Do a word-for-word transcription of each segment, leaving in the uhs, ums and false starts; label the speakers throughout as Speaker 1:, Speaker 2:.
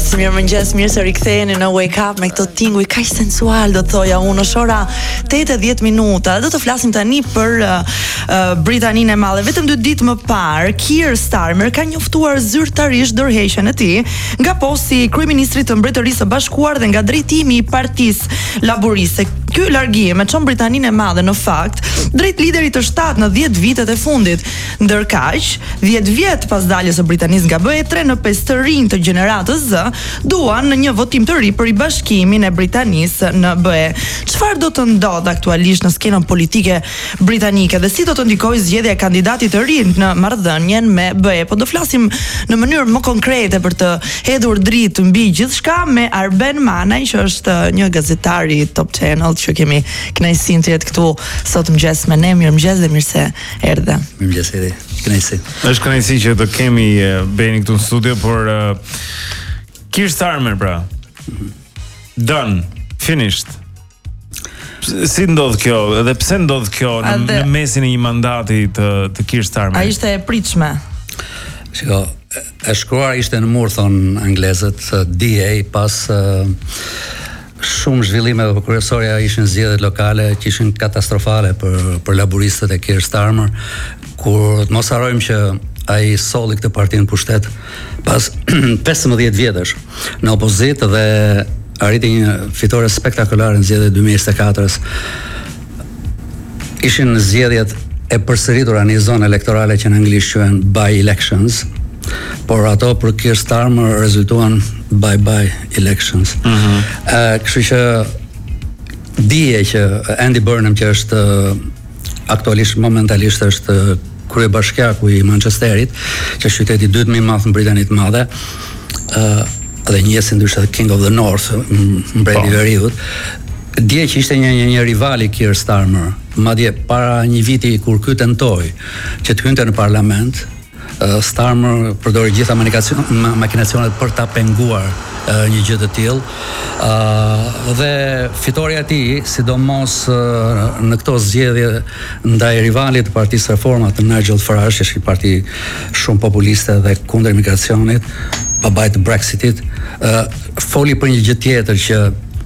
Speaker 1: Mirëmëngjes, mirë se riktheheni në Wake Up me këto tinguj kaq sensual, do thoja unë. Është ora tetë e dhjetë minuta. Do të flasim tani për uh, uh, Britaninë e Madhe. Vetëm dy ditë më parë, Keir Starmer ka njoftuar zyrtarisht dorëheqjen e tij nga posti i kryeministrit të Mbretërisë së Bashkuar dhe nga drejtimi i Partisë Laboriste. Ky largim e çon Britaninë e Madhe në fakt drejt liderit të shtatë në dhjetë vitet e fundit. Ndërkaq, dhjetë vjet pas daljes së Britanisë nga B E, tre në pesë të rinj të gjeneratës Z duan në një votim të ri për i bashkimin e Britanisë në B E. Çfarë do të ndodh aktualisht në skenën politike britanike dhe si do të ndikojë zgjedhja e kandidatit të ri në marrëdhënien me B E? Po do flasim në mënyrë më konkrete për të hedhur dritë mbi gjithçka me Arben Manaj, që është një gazetar i Top Channel, që kemi kënaqësinë të jetë këtu sot mëngjes me ne. Mirëmëngjes dhe mirë se erdhe.
Speaker 2: Mirëmëngjes Edi. Kënaqësi.
Speaker 3: Është kënaqësi që të kemi Beni këtu në studio, por uh, Keir Starmer pra. Done, finished. Si ndodh kjo? Edhe pse ndodh kjo në, në mesin e një mandati të të Keir Starmer?
Speaker 1: A ishte e pritshme?
Speaker 2: Shiko, e shkruar ishte në mur, thon anglezët, D A pas uh, shumë zhvillime kryesorja ishin zgjedhjet lokale që ishin katastrofale për për laboristët e Keir Starmer, kur mos harrojmë që ai solli këtë partinë në pushtet pas pesëmbëdhjetë vjetësh në opozitë dhe arriti një fitore spektakolare në zgjedhjet dy mijë e njëzet e katër. Ishin zgjedhjet e përsëritura në një zonë elektorale që në anglisht quhen by elections, por ato për Keir Starmer rezultuan bye bye elections.
Speaker 3: Mhm.
Speaker 2: Uh, kështu që dije që Andy Burnham, që është aktualisht momentalisht është kryebashkiaku i Manchesterit, që është qyteti i dytë më i madh në Britaninë të Madhe, uh, dhe njësi ndyshta King of the North, mbreti i veriut, dje që ishte një, një, një rival i Keir Starmer, madje para një viti kur ky tentoi që të hynte në parlament, uh, Starmer përdori gjitha makinacionet për ta penguar uh, një gjë të tillë. Uh, dhe fitoria e tij, sidomos uh, në këto zgjedhje ndaj rivalit të Partisë Reforma të Nigel Farage, që është një parti shumë populiste dhe kundër migracionit, babait të Brexitit, uh, foli për një gjë tjetër, që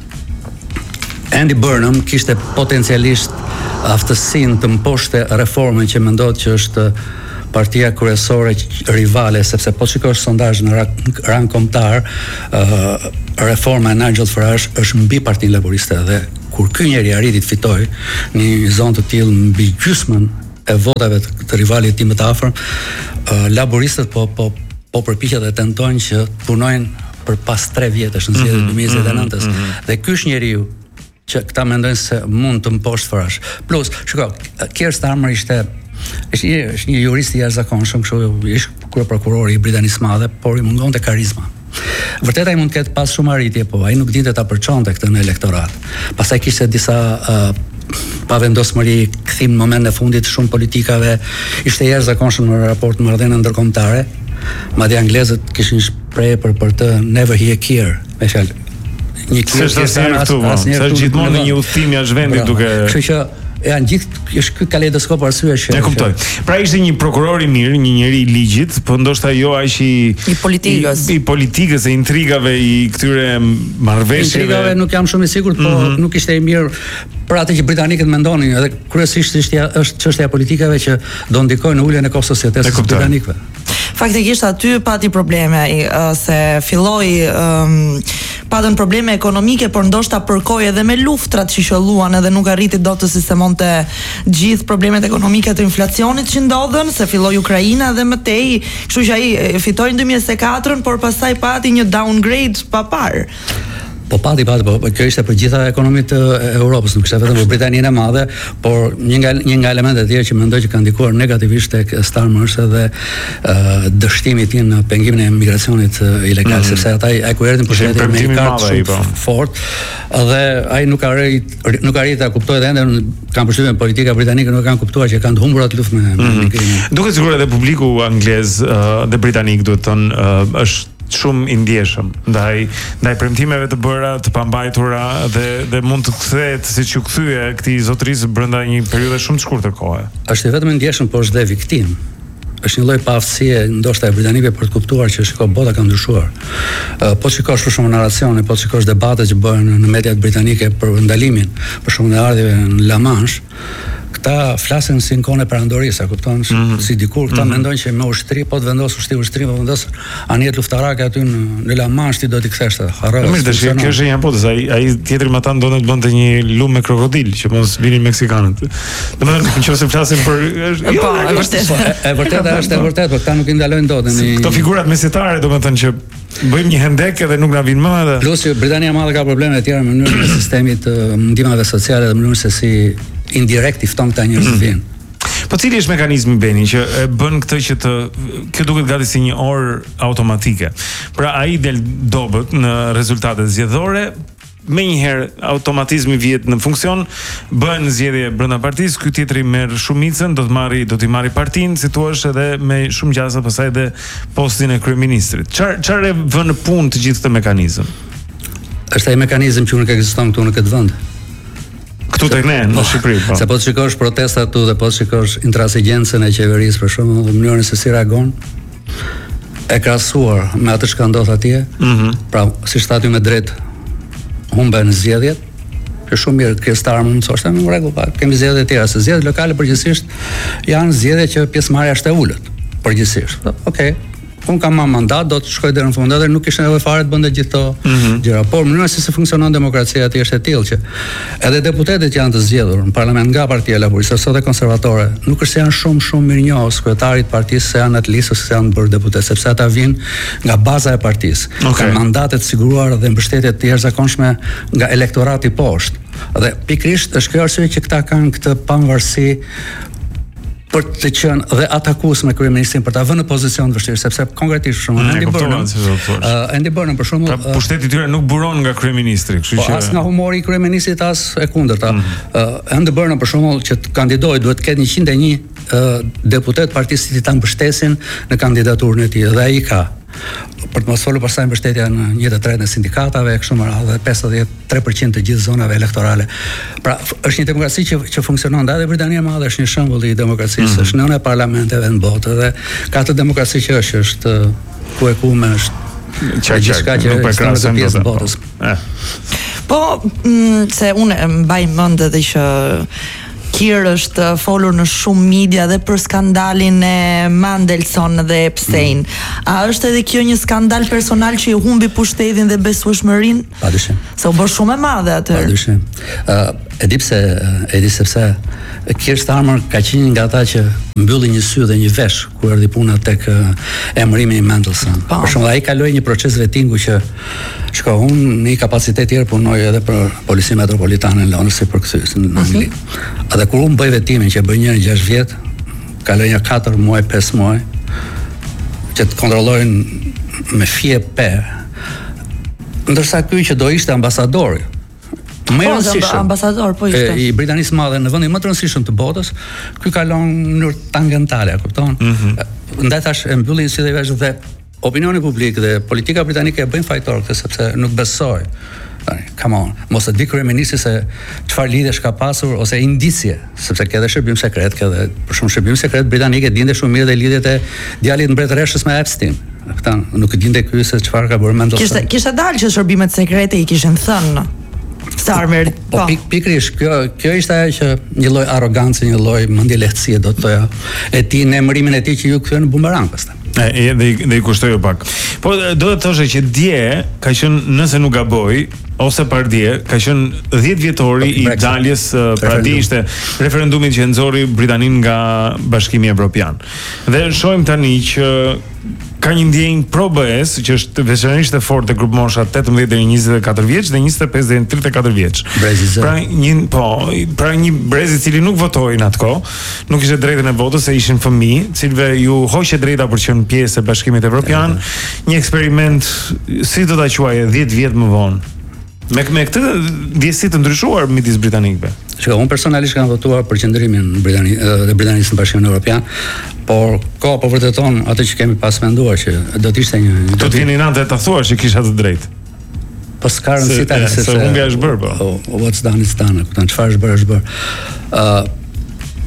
Speaker 2: Andy Burnham kishte potencialisht aftësinë të mposhte reformën që mendohet që është partia kryesore rivale, sepse po shikosh sondazh në rang kombëtar, uh, reforma e Nigel Farage është mbi Partinë Laboriste, dhe kur ky njeri arriti të fitojë në një zonë të tillë mbi gjysmën e votave të, të rivalit tim të afërm, uh, laboristët po po po përpiqen dhe tentojnë që punojnë për pas tre vjetësh në zgjedhjet dy mijë e njëzet e nëntës. Mm -hmm. Dhe ky është njeriu që këta mendojnë se mund të mposhtë Farage. Plus, shiko, Keir Starmer ishte është një, është një jurist i jashtëzakonshëm, kështu ishte kryeprokurori i Britanisë së Madhe, por i mungonte karizma. Vërtet ai mund të ketë pas shumë arritje, po ai nuk dinte ta përçonte këtë në elektorat. Pastaj kishte disa uh, pavendosmëri, kthim në moment në fundit shumë politikave, ishte i jashtëzakonshëm në raport të marrëdhënieve ndërkombëtare. Madje anglezët kishin shprehje për për të never hear Keir, me fjalë një Keir
Speaker 3: që asnjëherë këtu, sa gjithmonë në një udhtim jashtë vendit duke.
Speaker 2: Kështu që janë gjithë, është ky kaleidoskop arsyes që
Speaker 3: e kuptoj. Pra ishte një prokuror i mirë, një njeri i ligjit, po ndoshta jo aq i
Speaker 1: i politikës,
Speaker 3: i, i politikës e intrigave, i këtyre marrëveshjeve.
Speaker 2: Intrigave nuk jam shumë i sigurt, po mm -hmm. nuk ishte i mirë për atë që britanikët mendonin, edhe kryesisht është është çështja e politikave që do ndikojnë në uljen e societesë së britanikëve.
Speaker 1: Faktikisht aty pati probleme, uh, se filloi um, patën probleme ekonomike, por ndoshta përkoi edhe me luftrat që qelluan, edhe nuk arriti dot të sistemonte gjithë problemet ekonomike të inflacionit që ndodhen, se filloi Ukraina dhe mëtej, kështu që ai fitoi në dy mijë e njëzet e katër, por pastaj pati një downgrade pa parë.
Speaker 2: Po pati, pati, po kjo ishte për gjitha ekonomitë e Europës, nuk ishte vetëm për Britaninë e Madhe, por një nga një nga elementet e tjera që mendoj që kanë ndikuar negativisht tek Starmer është edhe uh, dështimi i tij në pengimin e migracionit uh, ilegal, mm -hmm. sepse ata ai ku erdhin pushtetin amerikan shumë fort, dhe ai nuk arrit nuk arrit ta kuptojë, dhe ende kanë përshtypjen politika britanike nuk kanë kuptuar që kanë të humbur atë luftë me migrimin.
Speaker 3: Mm -hmm. Duket sigurisht edhe publiku anglez uh, dhe britanik, duhet të thonë, uh, është shumë i ndjeshëm ndaj ndaj premtimeve të bëra, të pambajtura, dhe dhe mund të kthehet siç u kthye këtij zotërisë brenda një periudhe shumë të shkurtër kohe.
Speaker 2: Është vetëm i ndjeshëm, por është dhe viktim. është një lloj paaftësie ndoshta e britanikëve për të kuptuar që shiko bota ka ndryshuar. Uh, po shikosh për shembull narracione, po shikosh debatet që bëhen në mediat britanike për ndalimin, për shembull e ardhjeve në La Manche, këta flasin si në kohën e perandorisë, kupton? Mm -hmm. Si dikur këta mm -hmm. mendojnë që me ushtri, po të vendos ushtri ushtri, po vendos anijet luftarake aty në, në La Manche ti do t'i kthesh të harroj.
Speaker 3: Mirë, tash kjo është një hipotezë, ai ai tjetri me ta ndonë të bënte një lumë me krokodil që mos vinin meksikanët. Domethënë nëse flasim për
Speaker 1: jo, e vërtetë.
Speaker 2: E vërtetë është e vërtetë, por këta nuk i ndalojnë dot në
Speaker 3: këto figurat mesjetare, domethënë që bëjmë një hendek edhe nuk na vin më edhe.
Speaker 2: Plus që Britania e Madhe ka probleme të tjera në mënyrën e sistemit të ndihmave sociale dhe në mënyrën se si indirekt i fton këta njerëz të vinë.
Speaker 3: Po cili është mekanizmi Beni që e bën këtë që të kjo duket gati si një orë automatike. Pra ai del dobët në rezultatet zgjedhore, me njëherë automatizmi vjet në funksion, bën zgjedhje brenda partisë, ky tjetri merr shumicën, do të marri do t'i marri partinë, si thua, edhe me shumë gjasa pastaj edhe postin e kryeministrit. Çfarë çfarë vën në punë të gjithë këtë mekanizëm?
Speaker 2: Është ai mekanizëm që nuk ekziston këtu në këtë vend.
Speaker 3: Këtu tek ne në Shqipëri, po.
Speaker 2: Se po të shikosh protestat këtu dhe po të shikosh intransigjencën e qeverisë për shembull, në mënyrën se si reagon, e krahasuar me atë që ndodh atje. Mm -hmm. Pra, siç thatë ju me drejt, humben zgjedhjet. Që shumë mirë krestar mund të thoshte në rregull, pa kemi zgjedhje të tjera, se zgjedhjet lokale përgjithsisht janë zgjedhje që pjesëmarrja është e ulët. Përgjithsisht. Okej. Okay. Unë kam mandat, do të shkoj deri në fund, edhe nuk kishte nevojë fare të bënte gjithë këto mm -hmm. gjëra. Por mënyra se si funksionon demokracia aty është e tillë që edhe deputetët që janë të zgjedhur në parlament nga Partia Laboriste ose e konservatore, nuk është se janë shumë shumë mirënjohës kryetarit të partisë se janë atë listë ose se janë bërë deputet, sepse ata vijnë nga baza e partisë. Okay. Kanë mandate të siguruara dhe mbështetje të jashtëzakonshme nga elektorati poshtë. Dhe pikërisht është kjo arsye që këta kanë këtë pavarësi për të qenë dhe atakues me kryeministrin për ta vënë në pozicion të vështirë, sepse konkretisht shumë Andy Burnham, uh, Andy Burnham për shembull,
Speaker 3: pra pushteti i tyre nuk buron nga kryeministri, kështu që
Speaker 2: po as nga humori i kryeministrit as e kundërta. Mm -hmm. uh, Andy Burnham për shembull që të kandidojë duhet të ketë njëqind e një uh, deputet partisë që ta mbështesin në kandidaturën e tij dhe ai ka për të mos folur pastaj mbështetja në një të tretë në sindikatave, kështu më radhë, dhe pesëdhjetë e tre përqind të gjithë zonave elektorale. Pra, është një demokraci që që funksionon, dhe Britania e Madhe është një shembull i demokracisë, mm -hmm. është nëna e parlamenteve në botë dhe ka të demokraci që është, është ku e ku me është gjithçka që është në pjesë të botës.
Speaker 1: Po, mm, se unë mbaj mend edhe që Kier është folur në shumë media dhe për skandalin e Mandelson dhe Epstein. Mm. A është edhe kjo një skandal personal që i humbi pushtetin dhe besueshmërinë?
Speaker 2: Padyshim.
Speaker 1: Se u bë shumë e madhe atëherë.
Speaker 2: Padyshim. Ë, e di pse, e di sepse Keir Starmer ka qenë nga ata që mbylli një sy dhe një vesh kur erdhi puna tek emërimi i Mandelson. Për shembull, ai kaloi një proces vettingu që shko, unë në një kapacitet tjerë punoj edhe për Policinë Metropolitane në Londër si përkthyes në Angli. Uh -huh. Edhe kur unë bëj vetimin që bëj njërin gjashtë vjet, kaloj një katër muaj, pesë muaj, që të kontrollojnë me fije pe. Ndërsa ky që do ishte ambasadori, më i rëndësishëm
Speaker 1: ambasador po ishte
Speaker 2: i Britanisë së Madhe në vendin më të rëndësishëm të botës, ky kalon në mënyrë tangentale, kupton? Mm -hmm. Ndaj tash e mbylli si dhe vesh dhe opinioni publik dhe politika britanike e bëjnë fajtor këtë sepse nuk besoj. Tani, come on, mos e di kryeministri se çfarë lidhjesh ka pasur ose indicie, sepse ka edhe shërbim sekret, ka edhe për shumë shërbim sekret britanike dinte shumë mirë dhe lidhjet e djalit mbretëreshës me Epstein. Këta nuk e dinte ky se çfarë ka bërë Mandelson.
Speaker 1: Kishte kishte dalë që shërbimet sekrete i kishin thënë Starmer.
Speaker 2: Po, po pik, pikërisht kjo kjo ishte ajo që një lloj arrogancë, një lloj mendje lehtësie do të thoja e tij në emërimin e tij që ju kthyen në bumerang pastaj.
Speaker 3: E dhe dhe i kushtoi pak. Po do të thoshe që dje ka qenë, nëse nuk gaboj, ose pardje, ka qenë dhjetë vjetori i daljes, pra di ishte referendumit që nxori Britaninë nga Bashkimi Evropian. Dhe shohim tani që ka një ndjenjë pro-B E S që është veçanërisht e fortë grup mosha tetëmbëdhjetë deri në njëzet e katër vjeç dhe njëzet e pesë deri në tridhjetë e katër vjeç. Pra një po, pra një brez i cili nuk votoi në atë kohë, nuk ishte drejtën e votës se ishin fëmijë, cilëve ju hoqe drejta për të qenë pjesë e Bashkimit Evropian, një eksperiment si do ta quajë dhjetë vjet më vonë. Me me këtë ndjesi të ndryshuar midis britanikëve.
Speaker 2: Shiko, unë personalisht kam votuar për qëndrimin në Britani dhe Britanisë në Bashkimin Evropian, por ko po vërteton atë që kemi pas menduar që do të ishte një
Speaker 3: do të vini natë ta thuash që kisha të drejtë.
Speaker 2: Po s'ka rëndësi tani se
Speaker 3: se humbja është bërë po.
Speaker 2: What's done is done, kupton çfarë është bërë është bërë. Ë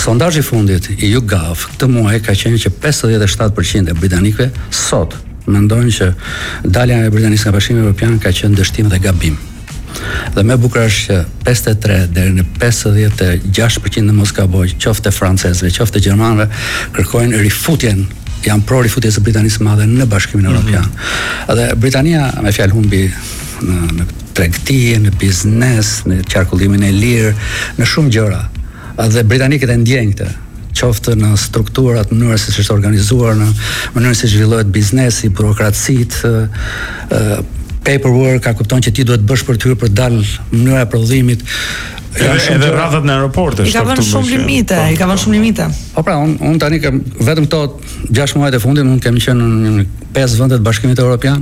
Speaker 2: Sondazhi i fundit i YouGov këtë muaj ka qenë që pesëdhjetë e shtatë përqind e britanikëve sot mendojnë që dalja e Britanisë nga Bashkimi Evropian ka qenë dështim dhe gabim. Dhe më bukur është që pesëdhjetë e tre deri në pesëdhjetë e gjashtë përqind në mos gaboj, qoftë francezëve, qoftë gjermanëve, kërkojnë rifutjen, janë pro rifutjes së Britanisë së Madhe në Bashkimin Evropian. Mm-hmm. Dhe Britania me fjalë humbi në, në tregti, në biznes, në qarkullimin e lirë, në shumë gjëra. Dhe britanikët e ndjejnë këtë, qoftë në strukturat, në mënyrën se si është organizuar, në mënyrën se si zhvillohet biznesi, burokracitë, paperwork, ka kupton që ti duhet bësh për ty për dal mënyra e prodhimit.
Speaker 3: Edhe, edhe radhat në aeroporte.
Speaker 1: I ka vënë shumë limite, i ka vënë shumë limite.
Speaker 2: Po pra, un, un tani kam vetëm këto gjashtë muajt e fundit, un kemi qenë në pesë vende të Bashkimit Evropian,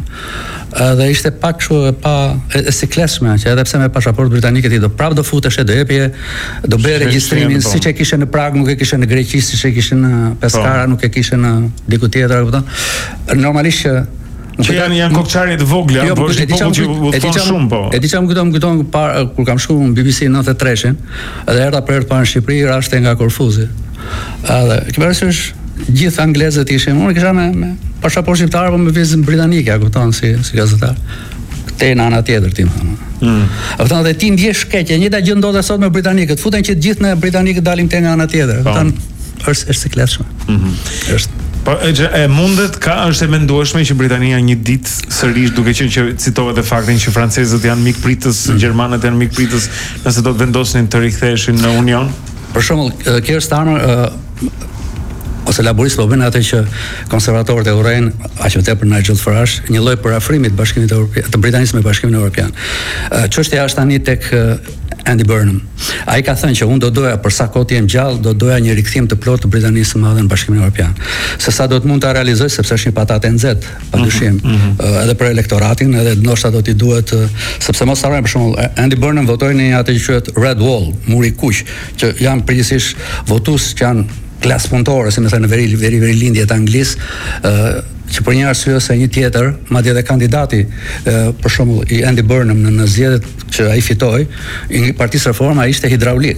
Speaker 2: dhe ishte pak kështu e pa e, e sikleshme, që edhe pse me pasaportë britanike ti do prap do futesh e do jepje, do bëj regjistrimin siç e kishe në Prag, nuk e kishe në Greqi, siç e kishe në Pescara, nuk e kishe në diku tjetër, e kupton? Normalisht që
Speaker 3: Që janë janë kokçarje të vogla,
Speaker 2: jo,
Speaker 3: por është një popull që u thon shumë po.
Speaker 2: E di çam kujton kujton par kur kam shkuar në B B C në nëntëdhjetë e treshin, edhe erdha për herë të parë në Shqipëri, rashte nga Korfuzi. Edhe ke parasysh gjithë anglezët ishin, unë kisha me, me pasaportë shqiptare, po me vizë britanike, a kupton, si si gazetar. Te në ana tjetër tim thonë. Mm. A kupton, dhe ti ndjesh keq, e njëjta gjë ndodhet sot me britanikët. Futen që të gjithë ne britanikët dalim te nga ana tjetër. Kupton, është është sikletshme. Mhm. Është
Speaker 3: Po e, e mundet ka është e mendueshme që Britania një ditë sërish, duke qenë që citohet e faktin që francezët janë mikpritës, mm. gjermanët janë mikpritës, nëse do të vendosnin të riktheheshin në Union?
Speaker 2: Për shembull, Keir Starmer uh, ose laboristët po bëjnë atë që konservatorët e urrejnë aq më tepër Nigel Farage, një lloj parafrimit të Bashkimit Evropian, të Britanisë me Bashkimin Evropian. Çështja është tani tek Andy Burnham. Ai ka thënë që unë do doja për sa kohë jem gjallë, do doja një rikthim të plotë të Britanisë së Madhe në Bashkimin Evropian. Se sa do të mund ta realizoj sepse është një patatë e nxehtë, padyshim, mm -hmm. uh, edhe për elektoratin, edhe ndoshta do t'i duhet uh, sepse mos harrojmë për shembull Andy Burnham votoi në atë që quhet Red Wall, muri kuq, që janë përgjithsisht votues që janë klasë punëtore, si më thënë, veri veri veri lindje të Anglisë, uh, që për një arsye ose një tjetër, madje edhe kandidati uh, për shembull i Andy Burnham në, në zgjedhjet që ai fitoi, i Partisë Reforma ishte hidraulik.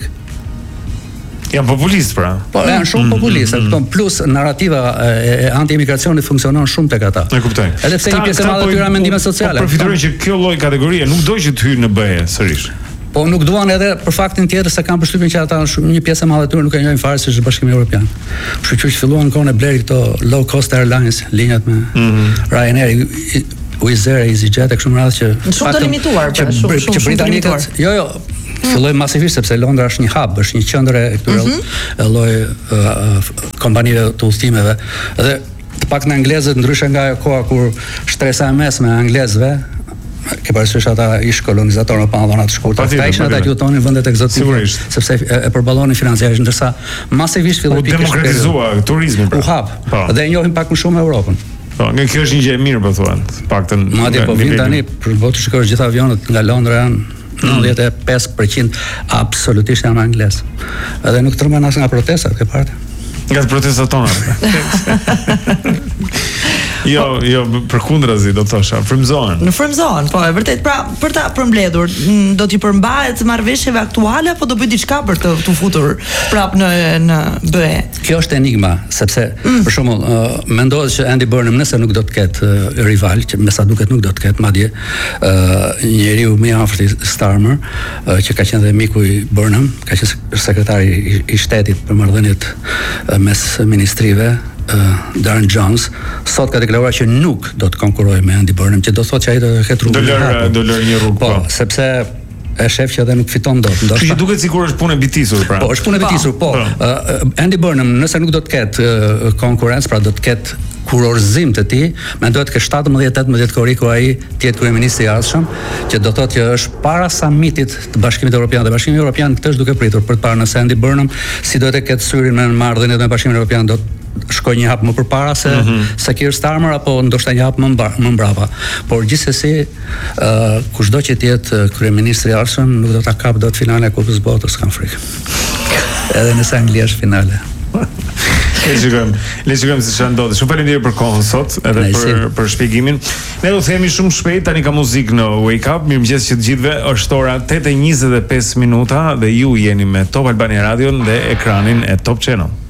Speaker 3: Janë populist pra.
Speaker 2: Po janë shumë populistë, mm, mm, plus narrativa e, e anti-emigracionit funksionon shumë tek ata.
Speaker 3: E kuptoj.
Speaker 2: Edhe pse një pjesë e madhe e tyre mendime sociale.
Speaker 3: Po përfitojnë që kjo lloj kategorie nuk do që të hyjë në B E sërish.
Speaker 2: Po nuk duan edhe për faktin tjetër se kanë përshtypjen që ata një pjesë e madhe e tyre nuk e njohin fare se është Bashkimi Evropian. Kështu që filluan kohën e Blairit këto low cost airlines, linjat me mm -hmm. Ryanair, Wizz Air, EasyJet e kështu me radhë që
Speaker 1: shumë të limituar,
Speaker 2: që, shumë, shumë, që britanikët, jo jo, filloi masivisht sepse Londra është një hub, është një qendër e këtyre mm -hmm. lloj uh, kompanive të udhëtimeve. Dhe të paktën anglezët ndryshe nga ajo koha kur shtresa e mesme e anglezëve ke parasysh ata ish kolonizatorë pa dhëna të shkurtë. Ata ishin ata që utonin vendet egzotike, sepse e, e përballonin financiarisht, ndërsa masivisht filloi
Speaker 3: pikërisht demokratizua turizmin.
Speaker 2: U hap. Dhe e njohin pak më shumë Europën.
Speaker 3: Po, nga kjo është një gjë e mirë, po thuan. Paktën
Speaker 2: madje po vin tani për botë shikosh gjithë avionët nga Londra janë nëntëdhjetë e pesë përqind absolutisht janë anglez. Edhe nuk tremben as nga protestat, ke parë?
Speaker 3: Nga të protestat tona. Jo, jo, përkundrazi do thosha, frymëzohen.
Speaker 1: Në frymëzohen, po, e vërtet. Pra, për ta përmbledhur, do t'i përmbahet marrëveshjeve aktuale apo do bëj diçka për të të futur prap në në B E?
Speaker 2: Kjo është enigma, sepse mm. për shembull, uh, mendohet që Andy Burnham nëse nuk do të ketë uh, rival, që me sa duket nuk do të ketë, madje uh, njeriu më i afërt i Starmer, uh, që ka qenë dhe miku i Burnham, ka qenë sekretari i, i shtetit për marrëdhëniet uh, mes ministrive, Uh, Darren Jones sot ka deklaruar që nuk do të konkurrojë me Andy Burnham, që do thotë që ai do ketë rrugë.
Speaker 3: Do lër do lër një rrugë.
Speaker 2: Po, po, sepse e shef që edhe nuk fiton dot.
Speaker 3: Ndoshta. Kështu që duket sikur është punë e bitisur pra.
Speaker 2: Po, është punë e bitisur, po. po. Uh, Andy Burnham nëse nuk do të ketë uh, konkurrencë, pra do të ketë kurorëzim të tij, mendohet që shtatëmbëdhjetë tetëmbëdhjetë korrik ku ai të jetë kryeministri i ardhshëm, që do thotë që është para summitit të Bashkimit Evropian. Dhe Bashkimi Evropian këtë është duke pritur për të parë nëse Andy Burnham si do të ketë syrin me marrëdhëniet me Bashkimin Evropian, do shkoj një hap më përpara se mm -hmm. se Keir Starmer apo ndoshta një hap më mba, më mbrapa. Por gjithsesi, uh, kushdo që të jetë kryeministri i ardhshëm nuk do ta kap dot finalen e Kupës së Botës, kam frikë. Edhe nëse Anglia është finale.
Speaker 3: Le shikojmë, le shikojmë se çfarë ndodhi. Shumë faleminderit për kohën sot, edhe për për shpjegimin. Ne do themi shumë shpejt, tani ka muzikë në Wake Up. Mirëmëngjes që të gjithëve. Është ora tetë e njëzet e pesë minuta dhe ju jeni me Top Albania Radio dhe ekranin e Top Channel.